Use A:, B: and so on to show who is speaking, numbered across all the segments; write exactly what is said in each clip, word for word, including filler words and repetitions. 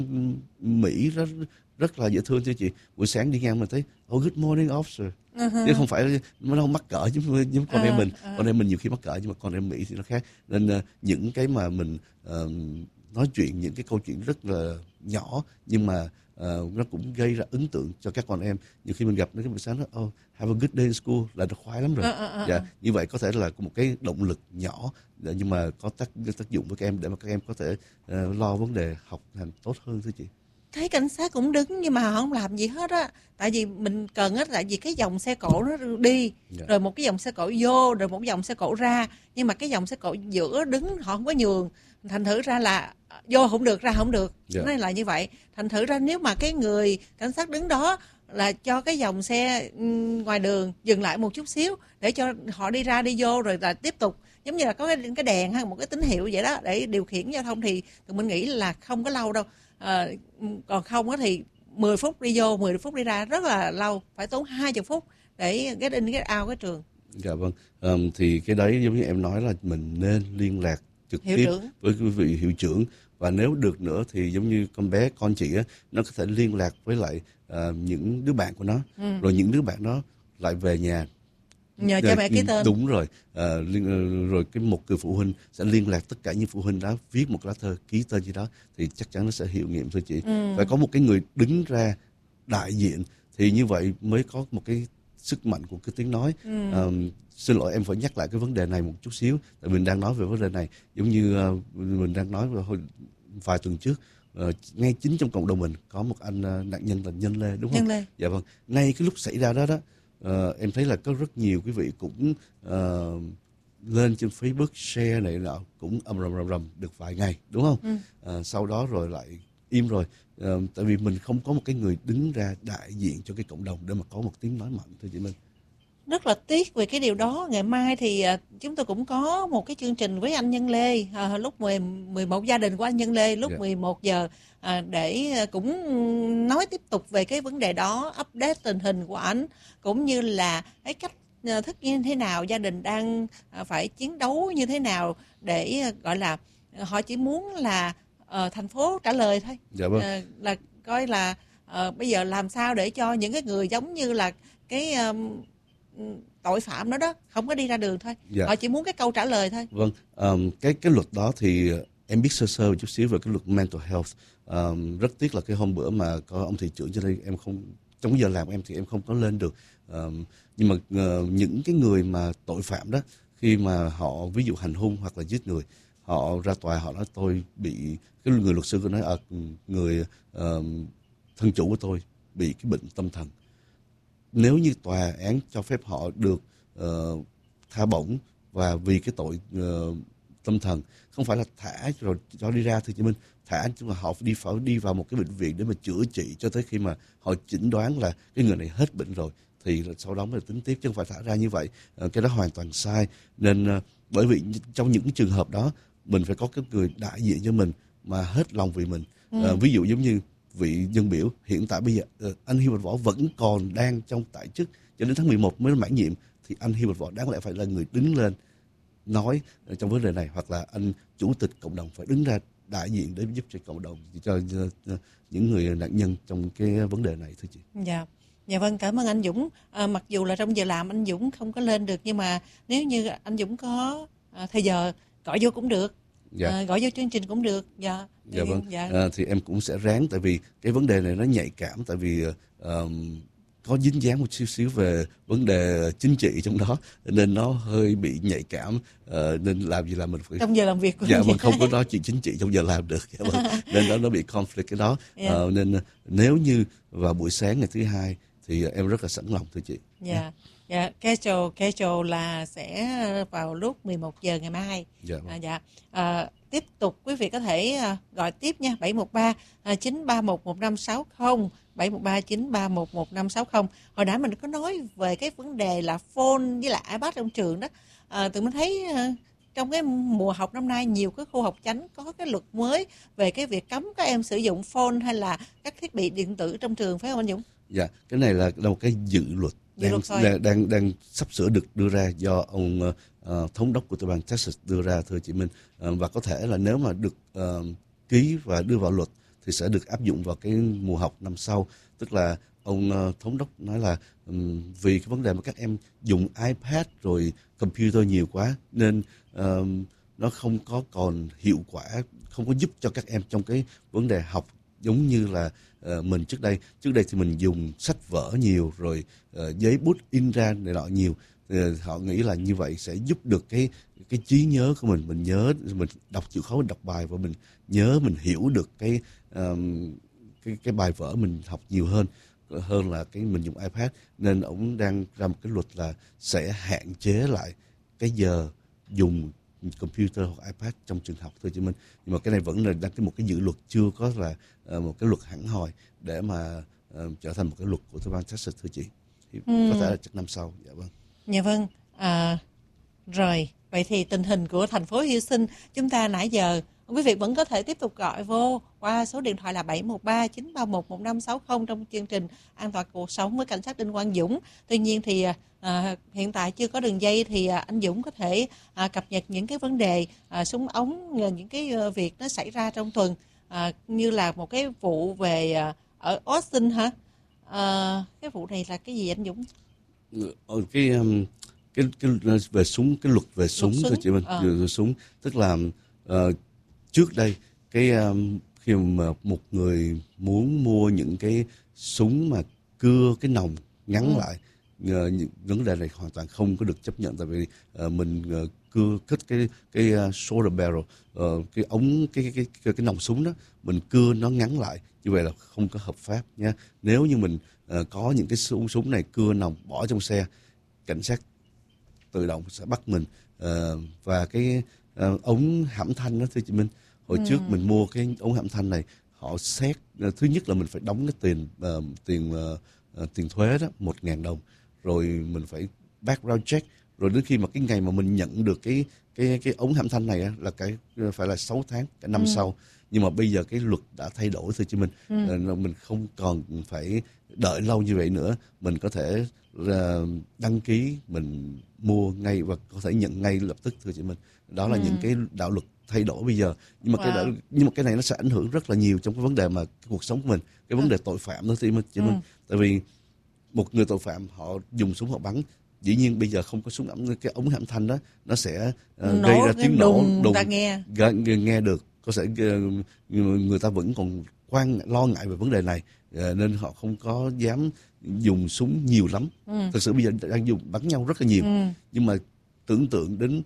A: Mỹ rất rất là dễ thương thưa chị. Buổi sáng đi ngang mình thấy oh good morning officer, uh-huh. chứ không phải nó đâu mắc cỡ giống giống con uh, em mình. Uh. Con em mình nhiều khi mắc cỡ nhưng mà con em Mỹ thì nó khác. Nên uh, những cái mà mình uh, nói chuyện, những cái câu chuyện rất là nhỏ nhưng mà uh, nó cũng gây ra ấn tượng cho các con em. Nhiều khi mình gặp nó cái buổi sáng nó oh have a good day in school là nó khoái lắm rồi. Uh, uh, uh, dạ, như vậy có thể là một cái động lực nhỏ nhưng mà có tác tác dụng với các em để mà các em có thể uh, lo vấn đề học hành tốt hơn thưa chị.
B: Thấy cảnh sát cũng đứng nhưng mà họ không làm gì hết á, tại vì mình cần á, tại vì cái dòng xe cộ nó đi, yeah. rồi một cái dòng xe cộ vô, rồi một dòng xe cộ ra, nhưng mà cái dòng xe cộ giữa đứng họ không có nhường, thành thử ra là vô không được, ra không được, yeah. nó là như vậy. Thành thử ra nếu mà cái người cảnh sát đứng đó là cho cái dòng xe ngoài đường dừng lại một chút xíu để cho họ đi ra đi vô rồi là tiếp tục, giống như là có cái, cái đèn hay một cái tín hiệu vậy đó để điều khiển giao thông thì tụi mình nghĩ là không có lâu đâu. À, còn không á thì mười phút đi vô, mười phút đi ra rất là lâu, phải tốn hai mươi phút để get in get out cái trường.
A: Dạ vâng, um, thì cái đấy giống như em nói là mình nên liên lạc trực
B: hiệu
A: tiếp
B: trưởng.
A: với quý vị hiệu trưởng, và nếu được nữa thì giống như con bé con chị á, nó có thể liên lạc với lại uh, những đứa bạn của nó, ừ. rồi những đứa bạn đó lại về nhà
B: nhờ cha mẹ ký tên.
A: Đúng rồi, à, liên, rồi cái một người phụ huynh sẽ liên lạc tất cả những phụ huynh đó, viết một lá thơ ký tên gì đó thì chắc chắn nó sẽ hiệu nghiệm thôi chị. Ừ. Phải có một cái người đứng ra đại diện thì như vậy mới có một cái sức mạnh của cái tiếng nói. Ừ. À, xin lỗi em phải nhắc lại cái vấn đề này một chút xíu, tại mình đang nói về vấn đề này giống như uh, mình đang nói hồi vài tuần trước. Uh, ngay chính trong cộng đồng mình có một anh uh, nạn nhân là Nhân Lê, đúng không?
B: Nhân Lê.
A: Dạ vâng. Ngay cái lúc xảy ra đó đó, uh, em thấy là có rất nhiều quý vị cũng uh, lên trên Facebook share này nọ cũng ầm rầm rầm rầm được vài ngày, đúng không? Ừ. Uh, sau đó rồi lại im rồi. Uh, tại vì mình không có một cái người đứng ra đại diện cho cái cộng đồng để mà có một tiếng nói mạnh thôi chị Minh.
B: Rất là tiếc về cái điều đó. Ngày mai thì uh, chúng tôi cũng có một cái chương trình với anh Nhân Lê, uh, lúc mười, mười một gia đình của anh Nhân Lê lúc yeah. mười một giờ uh, để uh, cũng nói tiếp tục về cái vấn đề đó, update tình hình của anh cũng như là cái cách uh, thức như thế nào, gia đình đang uh, phải chiến đấu như thế nào để uh, gọi là uh, họ chỉ muốn là uh, thành phố trả lời thôi.
A: Dạ vâng.
B: Uh, là coi là uh, bây giờ làm sao để cho những cái người giống như là cái um, tội phạm đó đó không có đi ra đường thôi. Dạ. Họ chỉ muốn cái câu trả lời thôi.
A: Vâng, um, cái cái luật đó thì em biết sơ sơ một chút xíu về cái luật mental health. Um, rất tiếc là cái hôm bữa mà có ông thị trưởng cho nên em không, trong giờ làm em thì em không có lên được. Um, nhưng mà uh, những cái người mà tội phạm đó, khi mà họ ví dụ hành hung hoặc là giết người, họ ra tòa họ nói tôi bị, cái người luật sư có nói à, người uh, thân chủ của tôi bị cái bệnh tâm thần. Nếu như tòa án cho phép họ được uh, tha bổng và vì cái tội uh, tâm thần, không phải là thả rồi cho đi ra thì chị Minh, thả nhưng mà họ phải đi phải đi vào một cái bệnh viện để mà chữa trị cho tới khi mà họ chẩn đoán là cái người này hết bệnh rồi thì sau đó mới tính tiếp, chứ không phải thả ra như vậy. Uh, cái đó hoàn toàn sai. Nên uh, bởi vì trong những cái trường hợp đó mình phải có cái người đại diện cho mình mà hết lòng vì mình. Uh, ừ. Ví dụ giống như vị dân biểu hiện tại bây giờ uh, anh Hiêu Bạch Võ vẫn còn đang trong tại chức cho đến tháng mười một mới mãn nhiệm, thì anh Hiêu Bạch Võ đáng lẽ phải là người đứng lên nói uh, trong vấn đề này, hoặc là anh chủ tịch cộng đồng phải đứng ra đại diện để giúp cho cộng đồng, cho uh, những người nạn nhân trong cái vấn đề này thưa chị.
B: Dạ. Dạ vâng, cảm ơn anh Dũng. À, mặc dù là trong giờ làm anh Dũng không có lên được, nhưng mà nếu như anh Dũng có à, thời giờ gọi vô cũng được. Dạ. À, gọi vô chương trình cũng được. Dạ.
A: Dạ vâng. Dạ. À, thì em cũng sẽ ráng, tại vì cái vấn đề này nó nhạy cảm, tại vì uh, có dính dáng một xíu xíu về vấn đề chính trị trong đó, nên nó hơi bị nhạy cảm. Uh, nên làm gì là mình phải
B: trong giờ làm việc của
A: dạ mình không có nói chuyện chính trị trong giờ làm được. Dạ vâng. Nên đó nó bị conflict cái đó. Yeah. Uh, nên nếu như vào buổi sáng ngày thứ hai thì em rất là sẵn lòng thưa chị.
B: Dạ. Yeah. Dạ, schedule, schedule là sẽ vào lúc mười một giờ ngày mai.
A: Dạ. Vâng.
B: À, dạ. À, tiếp tục quý vị có thể uh, gọi tiếp nha, bảy một ba chín ba một một năm sáu không, bảy một ba chín ba một một năm sáu không. Hồi nãy mình có nói về cái vấn đề là phone với lại iPad trong trường đó. À, tụi mình thấy uh, trong cái mùa học năm nay nhiều cái khu học chánh có cái luật mới về cái việc cấm các em sử dụng phone hay là các thiết bị điện tử trong trường, phải không anh Dũng?
A: Dạ, cái này là một cái dự luật đang, đang đang đang sắp sửa được đưa ra do ông uh, thống đốc của tiểu bang Texas đưa ra thưa chị Minh. Uh, và có thể là nếu mà được uh, ký và đưa vào luật thì sẽ được áp dụng vào cái mùa học năm sau. Tức là ông uh, thống đốc nói là um, vì cái vấn đề mà các em dùng iPad rồi computer nhiều quá nên um, nó không có còn hiệu quả, không có giúp cho các em trong cái vấn đề học giống như là uh, mình trước đây. Trước đây thì mình dùng sách vở nhiều rồi uh, giấy bút in ra này nọ nhiều. Uh, họ nghĩ là như vậy sẽ giúp được cái cái trí nhớ của mình, mình nhớ, mình đọc chịu khó, mình đọc bài và mình nhớ, mình hiểu được cái um, cái cái bài vở mình học nhiều hơn hơn là cái mình dùng iPad. Nên ông đang ra một cái luật là sẽ hạn chế lại cái giờ dùng computer hoặc iPad trong trường học thôi chứ mình. Nhưng mà cái này vẫn là đang cái một cái dự luật, chưa có là uh, một cái luật hẳn hoi để mà uh, trở thành một cái luật của tiểu bang Texas thưa chị. Thì ừ. có thể là chắc năm sau. Dạ vâng.
B: Dạ vâng. À, rồi vậy thì tình hình của thành phố Houston chúng ta nãy giờ, quý vị vẫn có thể tiếp tục gọi vô qua số điện thoại là bảy một ba chín ba một một năm sáu không trong chương trình An toàn cuộc sống với cảnh sát Đinh Quang Dũng. Tuy nhiên thì à, hiện tại chưa có đường dây thì à, anh Dũng có thể à, cập nhật những cái vấn đề à, súng ống, những cái uh, việc nó xảy ra trong tuần, à, như là một cái vụ về à, ở Austin hả? À, cái vụ này là cái gì anh Dũng?
A: Ờ, cái um, cái cái về súng, cái luật về súng thôi chị Minh.
B: À.
A: Về súng tức là uh, trước đây cái um, khi mà một người muốn mua những cái súng mà cưa cái nòng ngắn ừ. lại, uh, những vấn đề này hoàn toàn không có được chấp nhận, tại vì uh, mình uh, cưa kết cái cái uh, shoulder barrel, uh, cái ống cái cái cái cái, cái nòng súng đó, mình cưa nó ngắn lại, như vậy là không có hợp pháp nha. Nếu như mình uh, có những cái súng súng này cưa nòng bỏ trong xe, cảnh sát tự động sẽ bắt mình. Uh, và cái uh, ống hãm thanh đó thưa chị Minh, hồi ừ. trước mình mua cái ống hãm thanh này, họ xét uh, thứ nhất là mình phải đóng cái tiền uh, tiền uh, uh, tiền thuế đó một ngàn đồng, rồi mình phải background check, rồi đến khi mà cái ngày mà mình nhận được cái cái cái ống hãm thanh này là cái phải là sáu tháng, cả năm ừ. sau. Nhưng mà bây giờ cái luật đã thay đổi thưa chị Minh, ừ. uh, mình không còn phải đợi lâu như vậy nữa, mình có thể uh, đăng ký, mình mua ngay và có thể nhận ngay lập tức thưa chị Minh. Đó là ừ. những cái đạo luật thay đổi bây giờ. Nhưng mà wow. cái đạo, nhưng mà cái này nó sẽ ảnh hưởng rất là nhiều trong cái vấn đề mà cái cuộc sống của mình, cái vấn đề tội phạm đó thưa chị Minh. Ừ. Tại vì một người tội phạm họ dùng súng họ bắn, dĩ nhiên bây giờ không có súng ống, cái ống hãm thanh đó nó sẽ uh, gây ra tiếng nổ
B: đùng, đùng ta nghe.
A: nghe nghe được, có thể uh, người ta vẫn còn quan lo ngại về vấn đề này, uh, nên họ không có dám dùng súng nhiều lắm. Ừ. Thực sự bây giờ đang dùng bắn nhau rất là nhiều. Ừ. Nhưng mà tưởng tượng đến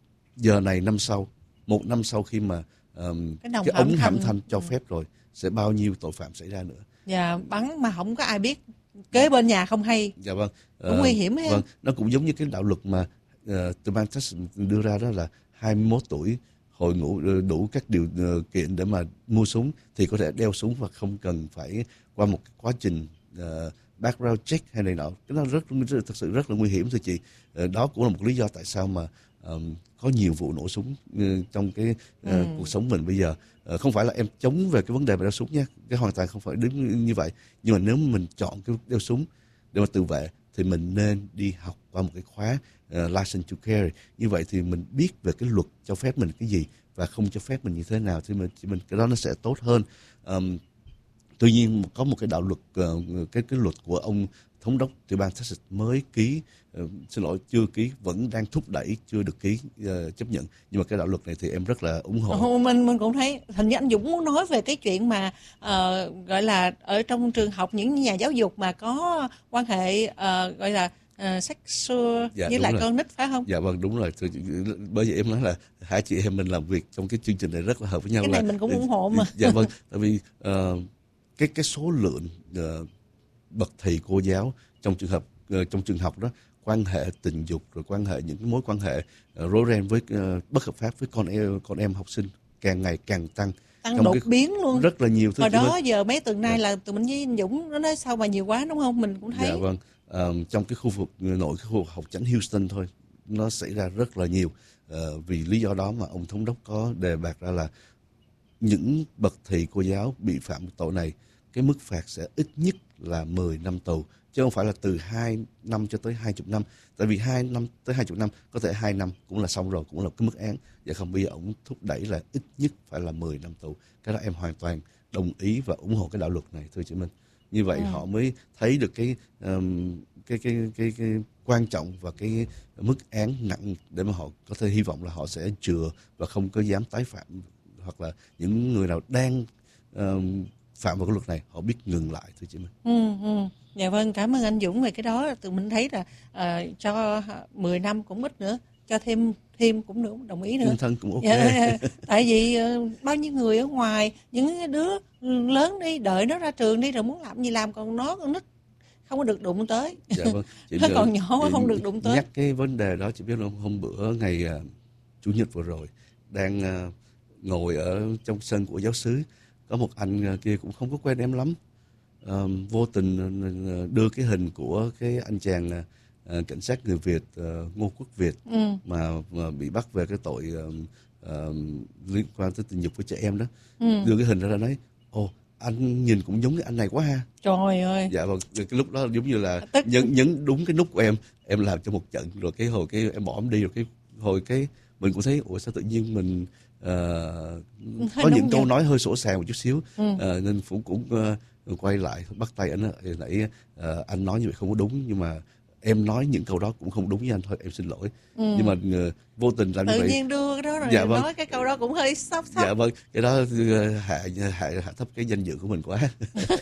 A: giờ này năm sau, một năm sau khi mà um, cái, cái ống hãm thanh cho phép rồi, sẽ bao nhiêu tội phạm xảy ra nữa.
B: Dạ, bắn mà không có ai biết, kế bên nhà không hay.
A: Dạ vâng.
B: Cũng uh, nguy hiểm hết.
A: Vâng, nó cũng giống như cái đạo luật mà uh, từ bang Texas đưa ra, đó là hai mươi mốt tuổi hội ngũ đủ các điều uh, kiện để mà mua súng thì có thể đeo súng và không cần phải qua một cái quá trình uh, background check hay này nọ. Cái nó rất, rất thật sự rất là nguy hiểm thưa chị. Uh, đó cũng là một lý do tại sao mà um, có nhiều vụ nổ súng uh, trong cái uh, ừ. cuộc sống mình bây giờ. Uh, không phải là em chống về cái vấn đề mà đeo súng nha, cái hoàn toàn không phải đứng như vậy. Nhưng mà nếu mình chọn cái đeo súng để mà tự vệ thì mình nên đi học qua một cái khóa uh, license to carry. Như vậy thì mình biết về cái luật cho phép mình cái gì và không cho phép mình như thế nào, thì mình, thì mình cái đó nó sẽ tốt hơn. Um, tuy nhiên có một cái đạo luật, uh, cái cái luật của ông thống đốc tiểu bang Texas mới ký, uh, xin lỗi chưa ký, vẫn đang thúc đẩy, chưa được ký uh, chấp nhận. Nhưng mà cái đạo luật này thì em rất là ủng hộ.
B: Ồ, mình mình cũng thấy hình như anh Dũng muốn nói về cái chuyện mà uh, gọi là ở trong trường học những nhà giáo dục mà có quan hệ uh, gọi là uh, sexual dạ, với lại rồi. Con nít phải không?
A: Dạ vâng, đúng rồi. Bởi vậy em nói là hai chị em mình làm việc trong cái chương trình này rất là hợp với nhau.
B: Cái này
A: là,
B: mình cũng ủng hộ mà.
A: Dạ vâng, tại vì uh, cái cái số lượng uh, bậc thầy cô giáo trong trường hợp uh, trong trường học đó quan hệ tình dục, rồi quan hệ những cái mối quan hệ uh, rối ren với uh, bất hợp pháp với con em con em học sinh càng ngày càng tăng.
B: Tăng đột biến luôn.
A: Rất là nhiều.
B: Hồi đó mình. Giờ mấy tuần nay dạ. là tụi mình với anh Dũng nó nói sao mà nhiều quá đúng không? Mình cũng thấy.
A: Dạ vâng. Um, trong cái khu vực nội cái khu vực học chánh Houston thôi, nó xảy ra rất là nhiều. Uh, vì lý do đó mà ông thống đốc có đề bạt ra là những bậc thầy cô giáo bị phạm tội này, cái mức phạt sẽ ít nhất là mười năm tù, chứ không phải là từ hai năm cho tới hai mươi năm. Tại vì hai năm tới hai mươi năm, có thể hai năm cũng là xong rồi, cũng là cái mức án. Và không, bây giờ ông thúc đẩy là ít nhất phải là mười năm tù. Cái đó em hoàn toàn đồng ý và ủng hộ cái đạo luật này, thưa chị Minh. Như vậy ừ. họ mới thấy được cái, um, cái, cái cái cái cái quan trọng và cái mức án nặng để mà họ có thể hy vọng là họ sẽ chừa và không có dám tái phạm, hoặc là những người nào đang um, phạm vào cái luật này họ biết ngừng lại, thưa chị Minh.
B: Ừ, ừ. Dạ vâng, cảm ơn anh Dũng về cái đó. Tụi mình thấy là uh, cho mười năm cũng ít nữa, cho thêm thêm cũng nữa, đồng ý nữa.
A: Chung thân cũng ok.
B: Dạ, tại vì uh, bao nhiêu người ở ngoài, những đứa lớn đi, đợi nó ra trường đi rồi muốn làm gì làm, còn nó con nít không có được đụng tới.
A: Dạ vâng. Chị
B: nó còn nhỏ không được đụng tới.
A: Nhắc cái vấn đề đó, chị biết không, hôm bữa ngày uh, Chủ nhật vừa rồi đang uh, ngồi ở trong sân của giáo xứ, có một anh uh, kia cũng không có quen em lắm, uh, vô tình uh, đưa cái hình của cái anh chàng uh, cảnh sát người Việt, uh, Ngô Quốc Việt, ừ. mà, mà bị bắt về cái tội uh, uh, liên quan tới tình dục với trẻ em đó, ừ. đưa cái hình ra, ra nói ồ, anh nhìn cũng giống cái anh này quá ha.
B: Trời ơi.
A: Dạ vâng, cái lúc đó giống như là Tức... nhấn nhấn đúng cái nút của em, em làm cho một trận rồi cái hồi cái em bỏ em đi, rồi cái hồi cái mình cũng thấy ủa sao tự nhiên mình uh, có những câu nói hơi sổ sàng một chút xíu, ừ. uh, nên cũng cũng uh, quay lại bắt tay anh, nãy uh, anh nói như vậy không có đúng, nhưng mà em nói những câu đó cũng không đúng với anh, thôi em xin lỗi. Ừ. Nhưng mà uh, vô tình làm
B: tự
A: như vậy.
B: Tự nhiên đưa cái đó rồi
A: dạ vâng.
B: nói cái câu đó cũng hơi sốc sốc.
A: Dạ vâng, cái đó uh, hạ, hạ hạ thấp cái danh dự của mình quá.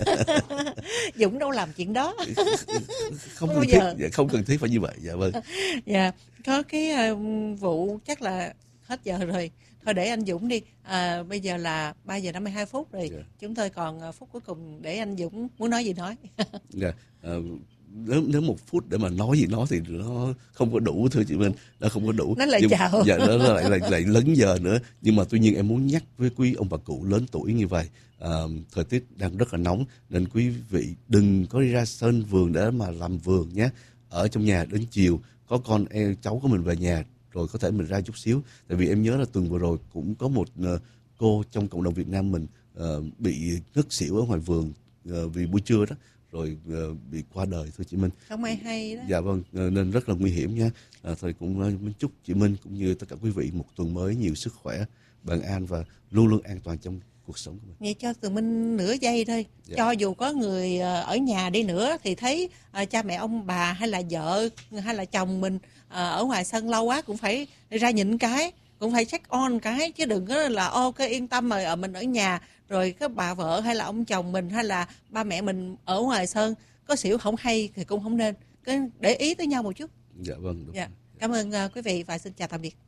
B: Dũng đâu làm chuyện đó.
A: Không cần thiết, dạ, không cần thiết phải như vậy. Dạ vâng.
B: Dạ, có cái uh, vụ chắc là hết giờ rồi. Thôi để anh Dũng đi. À, bây giờ là ba giờ năm mươi hai phút rồi. Yeah. Chúng tôi còn phút cuối cùng để anh Dũng muốn nói gì nói.
A: Dạ. Yeah. Uh, nếu nếu một phút để mà nói gì nó thì nó không có đủ, thưa chị Minh, nó không có đủ.
B: Nó lại
A: nhưng,
B: chào.
A: Dạ, nó lại lại lại lấn giờ nữa. Nhưng mà tuy nhiên em muốn nhắc với quý ông bà cụ lớn tuổi như vậy, uh, thời tiết đang rất là nóng nên quý vị đừng có đi ra sân vườn để mà làm vườn nhé. Ở trong nhà đến chiều có con em cháu của mình về nhà rồi có thể mình ra chút xíu. Tại vì em nhớ là tuần vừa rồi cũng có một uh, cô trong cộng đồng Việt Nam mình uh, bị ngất xỉu ở ngoài vườn uh, vì buổi trưa đó, rồi uh, bị qua đời, thưa chị Minh.
B: Không ai hay đó.
A: Dạ vâng, uh, nên rất là nguy hiểm nha. Uh, thầy cũng uh, chúc chị Minh cũng như tất cả quý vị một tuần mới nhiều sức khỏe, bình an và luôn luôn an toàn trong cuộc sống của mình.
B: Nghe cho tụi Minh nửa giây thôi. Dạ. Cho dù có người ở nhà đi nữa thì thấy uh, cha mẹ ông bà hay là vợ hay là chồng mình uh, ở ngoài sân lâu quá cũng phải ra nhịn cái, cũng phải check on cái, chứ đừng có là ok yên tâm rồi ở mình ở nhà rồi cái bà vợ hay là ông chồng mình hay là ba mẹ mình ở ngoài sân có xỉu không hay thì cũng không nên. Cái để ý tới nhau một chút.
A: Dạ vâng. Đúng.
B: Dạ. Cảm ơn uh, quý vị và xin chào tạm biệt.